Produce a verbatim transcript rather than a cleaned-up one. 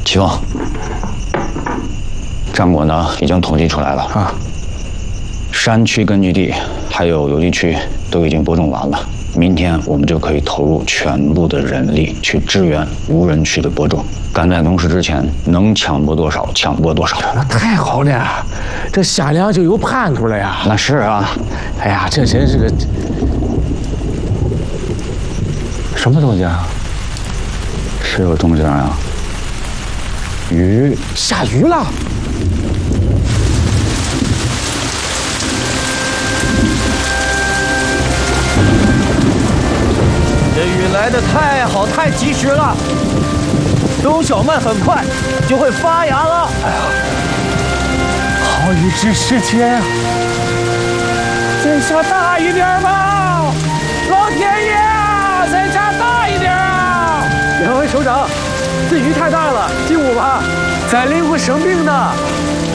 齐峰，战果呢已经统计出来了啊。山区根据地还有游击区都已经播种完了，明天我们就可以投入全部的人力去支援无人区的播种。赶在农时之前，能抢播多少抢播多少。 那太好了，这夏良就有盼头了呀。 那是啊， 哎呀，这真是个什么东西啊？ 是有动静啊。 雨下雨了， 这雨来得太好，太及时了。冬小麦很快就会发芽了。哎呀， 好雨知时节呀！再下大一点吧，老天爷啊，再下大一点啊！ 两位首长。 这雨太大了，进屋吧。 咱灵魂生病呢。